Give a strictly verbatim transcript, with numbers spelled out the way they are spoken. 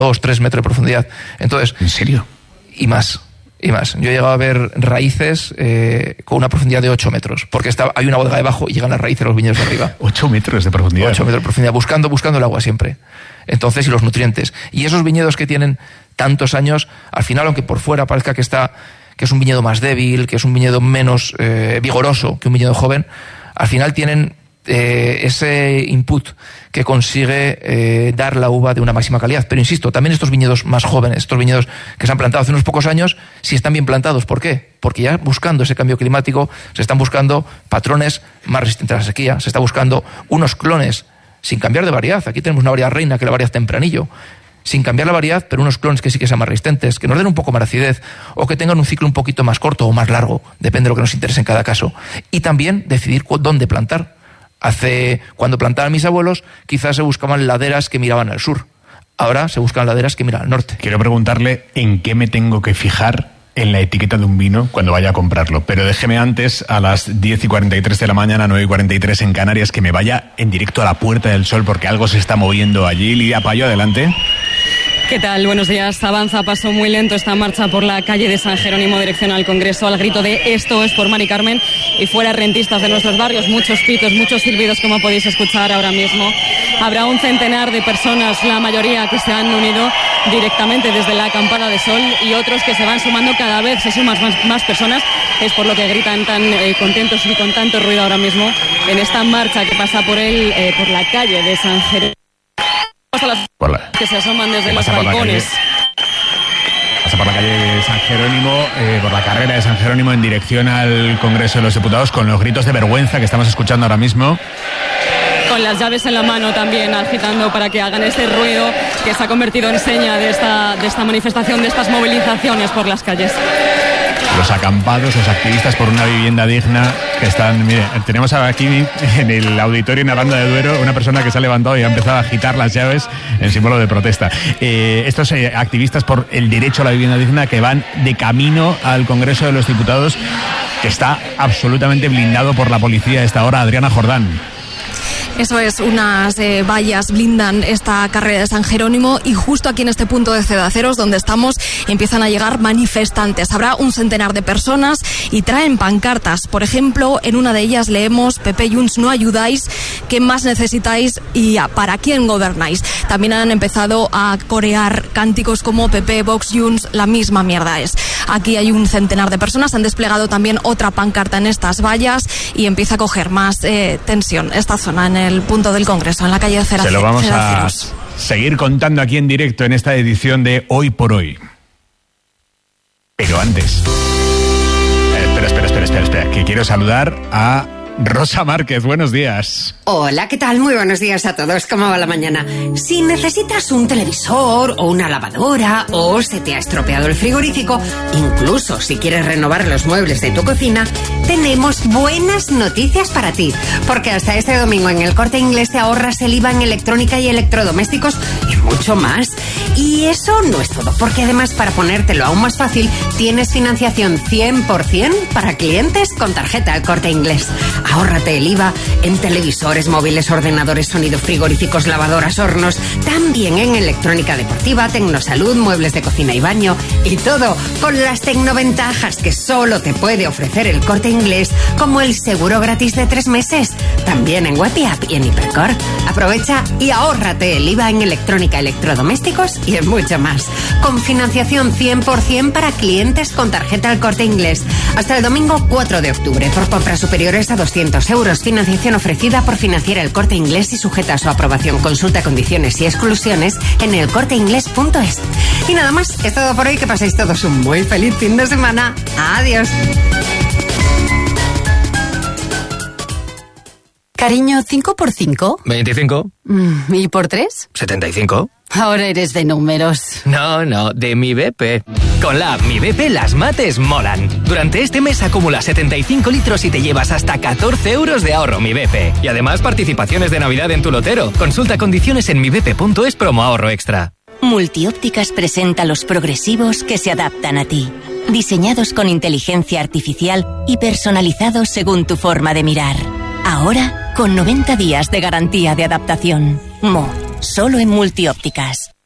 dos, tres metros de profundidad. Entonces, ¿en serio? Y más, y más. Yo he llegado a ver raíces eh, con una profundidad de ocho metros, porque está, hay una bodega debajo y llegan las raíces a los viñedos de arriba. ocho metros de profundidad. ocho metros de profundidad, buscando, buscando el agua siempre. Entonces, y los nutrientes. Y esos viñedos que tienen tantos años, al final, aunque por fuera parezca que está, que es un viñedo más débil, que es un viñedo menos eh, vigoroso que un viñedo joven, al final tienen eh, ese input que consigue eh, dar la uva de una máxima calidad. Pero insisto, también estos viñedos más jóvenes, estos viñedos que se han plantado hace unos pocos años, si están bien plantados. ¿Por qué? Porque ya buscando ese cambio climático, se están buscando patrones más resistentes a la sequía, se está buscando unos clones sin cambiar de variedad. Aquí tenemos una variedad reina, que es la variedad tempranillo, sin cambiar la variedad, pero unos clones que sí que sean más resistentes, que nos den un poco más de acidez, o que tengan un ciclo un poquito más corto o más largo, depende de lo que nos interese en cada caso. Y también decidir dónde plantar. Hace, cuando plantaban mis abuelos, quizás se buscaban laderas que miraban al sur. Ahora se buscan laderas que miran al norte. Quiero preguntarle en qué me tengo que fijar en la etiqueta de un vino cuando vaya a comprarlo. Pero déjeme antes, a las diez y cuarenta y tres de la mañana, nueve y cuarenta y tres en Canarias, que me vaya en directo a la Puerta del Sol, porque algo se está moviendo allí. Lidia Payo, adelante. ¿Qué tal? Buenos días. Avanza a paso muy lento esta marcha por la calle de San Jerónimo, dirección al Congreso, al grito de "esto es por Mari Carmen", y fuera rentistas de nuestros barrios, muchos pitos, muchos silbidos, como podéis escuchar ahora mismo. Habrá un centenar de personas, la mayoría que se han unido directamente desde la acampada de Sol, y otros que se van sumando cada vez, se suman más, más personas. Es por lo que gritan tan eh, contentos y con tanto ruido ahora mismo en esta marcha que pasa por el, eh, por la calle de San Jerónimo. Por la... que se asoman desde los por balcones. Pasa por la calle de San Jerónimo, eh, por la carrera de San Jerónimo en dirección al Congreso de los Diputados, con los gritos de vergüenza que estamos escuchando ahora mismo. Con las llaves en la mano también, agitando para que hagan este ruido que se ha convertido en seña de esta, de esta manifestación, de estas movilizaciones por las calles. Los acampados, los activistas por una vivienda digna que están... Mire, tenemos aquí en el auditorio en Aranda de Duero una persona que se ha levantado y ha empezado a agitar las llaves en símbolo de protesta. Eh, estos eh, activistas por el derecho a la vivienda digna que van de camino al Congreso de los Diputados, que está absolutamente blindado por la policía a esta hora. Adriana Jordán. Eso es, unas eh, vallas blindan esta carrera de San Jerónimo, y justo aquí en este punto de Cedaceros donde estamos empiezan a llegar manifestantes. Habrá un centenar de personas y traen pancartas. Por ejemplo, en una de ellas leemos: P P y Junts no ayudáis, ¿qué más necesitáis y para quién gobernáis? También han empezado a corear cánticos como P P, Vox, Junts, la misma mierda es. Aquí hay un centenar de personas, han desplegado también otra pancarta en estas vallas y empieza a coger más eh, tensión esta zona en el punto del Congreso, en la calle de Cedaceros. Se lo vamos a seguir contando aquí en directo en esta edición de Hoy por Hoy. Pero antes... Eh, espera, espera, espera, espera, espera, que quiero saludar a Rosa Márquez. Buenos días. Hola, ¿qué tal? Muy buenos días a todos. ¿Cómo va la mañana? Si necesitas un televisor o una lavadora, o se te ha estropeado el frigorífico, incluso si quieres renovar los muebles de tu cocina, tenemos buenas noticias para ti. Porque hasta este domingo en el Corte Inglés te ahorras el I V A en electrónica y electrodomésticos y mucho más. Y eso no es todo, porque además, para ponértelo aún más fácil, tienes financiación cien por ciento para clientes con tarjeta El Corte Inglés. Ahórrate el I V A en televisores, móviles, ordenadores, sonido, frigoríficos, lavadoras, hornos, también en electrónica deportiva, tecnosalud, muebles de cocina y baño, y todo con las tecnoventajas que solo te puede ofrecer El Corte Inglés, como el seguro gratis de tres meses, también en web y app y en Hipercor. Aprovecha y ahórrate el I V A en electrónica, electrodomésticos y en mucho más. Con financiación cien por ciento para clientes con tarjeta El Corte Inglés. Hasta el domingo cuatro de octubre, por compras superiores a doscientos euros. Financiación ofrecida por Financiera El Corte Inglés y sujeta a su aprobación. Consulta condiciones y exclusiones en elcorteinglés punto es. Y nada más, es todo por hoy. Que paséis todos un muy feliz fin de semana. Adiós. Cariño, ¿cinco por cinco? veinticinco. ¿Y por tres? setenta y cinco. Ahora eres de números. No, no, de Mi B P. Con la app Mi B P las mates molan. Durante este mes acumula setenta y cinco litros y te llevas hasta catorce euros de ahorro Mi B P. Y además participaciones de Navidad en tu lotero. Consulta condiciones en mi b p punto es promo ahorro extra. Multiópticas presenta los progresivos que se adaptan a ti. Diseñados con inteligencia artificial y personalizados según tu forma de mirar. Ahora, con noventa días de garantía de adaptación. Mo, solo en Multiópticas.